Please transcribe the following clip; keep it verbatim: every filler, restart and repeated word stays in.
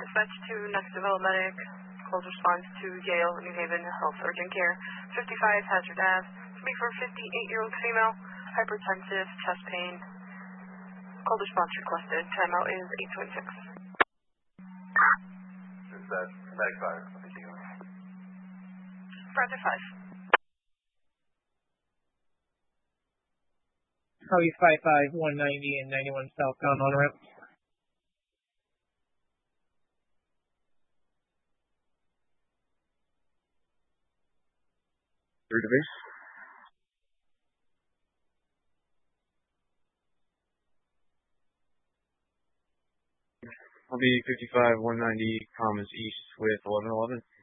Dispatch to Next Developmentic. Calls response to Yale, New Haven Health Urgent Care. fifty-five Hazard Ave. Speak for fifty-eight-year-old female. Hypertensive, chest pain. Call response requested. Timeout is eight twenty-six. Dispatch, Medic five. Roger five. Harvey five five, one ninety and ninety-one southbound on ramp. Through to base. I'll be fifty-five, one ninety, commas east with eleven eleven.